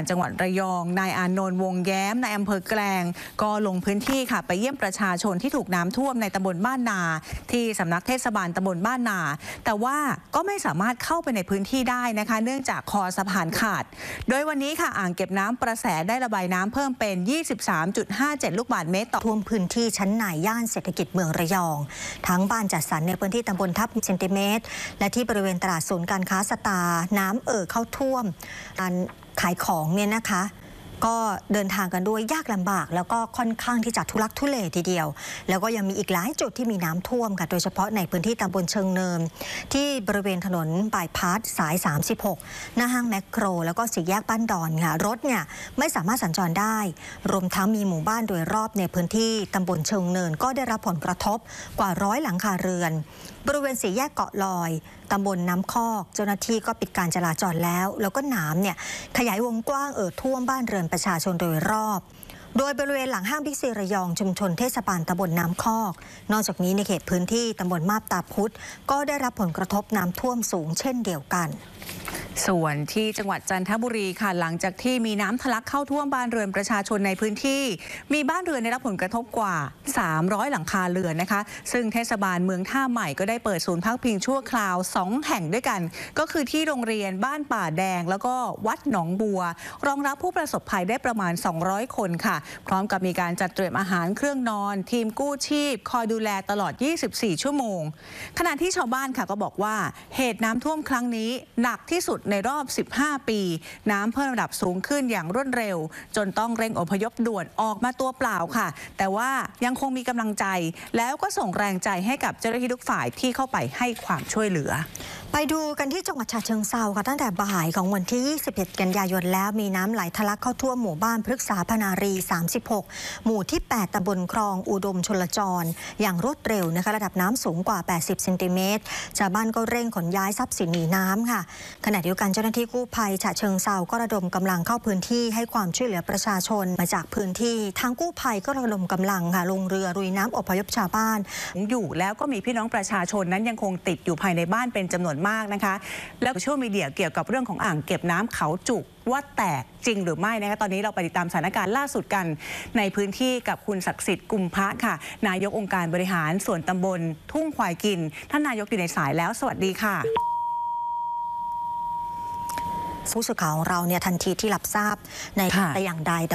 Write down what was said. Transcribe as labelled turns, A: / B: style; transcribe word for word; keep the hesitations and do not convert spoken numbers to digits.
A: จังหวัดระยองนายอานนท์วงแย้มนายอำเภอแกลงก็ลงพื้นที่ค่ะไปเยี่ยมประชาชนที่ถูกน้ำท่วมในตำบลบ้านนาที่สำนักเทศบาลตำบลบ้านนาแต่ว่าก็ไม่สามารถเข้าไปในพื้นที่ได้นะคะเนื่องจากคอสะพานขาดโดยวันนี้ค่ะอ่างเก็บน้ำประแสได้ระบายน้ำเพิ่มเป็น ยี่สิบสามจุดห้าเจ็ด ลูกบาศก์เมตรต่อ
B: ท่วมพื้นที่ชั้นในย่านเศรษฐกิจเมืองระยองทั้งบ้านจัดสรรในพื้นที่ตำบลทับเซนติเมตรและที่บริเวณตลาดศูนย์การค้าสตาร์น้ำเอ่อเข้าท่วมการขายของเนี่ยนะคะก็เดินทางกันด้วยยากลำบากแล้วก็ค่อนข้างที่จะทุลักทุเลทีเดียวแล้วก็ยังมีอีกหลายจุดที่มีน้ำท่วมค่ะโดยเฉพาะในพื้นที่ตำบลเชิงเนินที่บริเวณถนนบายพาสสายสามสิบหกหน้าห้างแมคโครแล้วก็สี่แยกบ้านดอนค่ะรถเนี่ยไม่สามารถสัญจรได้รวมทั้งมีหมู่บ้านโดยรอบในพื้นที่ตำบลเชิงเนินก็ได้รับผลกระทบกว่าร้อยหลังคาเรือนบริเวณสี่แยกเกาะลอยตำบลน้ำคอกเจ้าหน้าที่ก็ปิดการจราจรแล้วแล้วก็น้ำเนี่ยขยายวงกว้างเอ่อท่วมบ้านเรือนประชาชนโดยรอบโดยบริเวณหลังห้างบิ๊กซีระยองชุมชนเทศบาลตำบลน้ำคอกนอกจากนี้ในเขตพื้นที่ตำบลมาบตาพุธก็ได้รับผลกระทบน้ำท่วมสูงเช่นเดียวกัน
A: ส่วนที่จังหวัดจันทบุรีค่ะหลังจากที่มีน้ำทะลักเข้าท่วมบ้านเรือนประชาชนในพื้นที่มีบ้านเรือนได้รับผลกระทบกว่าสามร้อยหลังคาเรือนนะคะซึ่งเทศบาลเมืองท่าใหม่ก็ได้เปิดศูนย์พักพิงชั่วคราวสองแห่งด้วยกันก็คือที่โรงเรียนบ้านป่าแดงแล้วก็วัดหนองบัวรองรับผู้ประสบภัยได้ประมาณสองร้อยคนค่ะพร้อมกับมีการจัดเตรียมอาหารเครื่องนอนทีมกู้ชีพคอยดูแลตลอดยี่สิบสี่ชั่วโมงขณะที่ชาวบ้านค่ะก็บอกว่าเหตุน้ำท่วมครั้งนี้หนักที่สุดในรอบสิบห้าปีน้ำเพิ่มระดับสูงขึ้นอย่างรวดเร็วจนต้องเร่งอพยพด่วนออกมาตัวเปล่าค่ะแต่ว่ายังคงมีกำลังใจแล้วก็ส่งแรงใจให้กับเจ้าหน้าที่ทุกฝ่ายที่เข้าไปให้ความช่วยเหลือ
B: ไปดูกันที่จังหวัดฉะเชิงเทราค่ะตั้งแต่บ่ายของวันที่ยี่สิบเอ็ดกันยายนแล้วมีน้ำไหลทะลักเข้าท่วมหมู่บ้านพฤกษาพนารีสามสิบหกหมู่ที่แปดตำบลคลองอุดมชลจรอย่างรวดเร็วนะคะระดับน้ำสูงกว่าแปดสิบเซนติเมตรชาวบ้านก็เร่งขนย้ายทรัพย์สินหนีน้ำค่ะขณะเดียวกันเจ้าหน้าที่กู้ภัยฉะเชิงเทราก็ระดมกำลังเข้าพื้นที่ให้ความช่วยเหลือประชาชนมาจากพื้นที่ทางกู้ภัยก็ระดมกำลังค่ะลงเรือลุยน้ำอพยพชาวบ้าน
A: อยู่แล้วก็มีพี่น้องประชาชนนั้นยังคงติดอยู่ภายในบ้านเป็นจำนวนมากนะคะแล้วโซเชียลมีเดียเกี่ยวกับเรื่องของอ่างเก็บน้ำเขาจุกว่าแตกจริงหรือไม่นะคะตอนนี้เราไปติดตามสถานการณ์ล่าสุดกันในพื้นที่กับคุณศักดิ์สิทธิ์กุมภะค่ะนายกองค์การบริหารส่วนตำบลทุ่งควายกินท่านนายกอยู่ในสายแล้วสวัสดีค่ะ
B: ผู้สื่อข่าวของเราเนี่ยทันทีที่รับทราบในแต่อย่างใด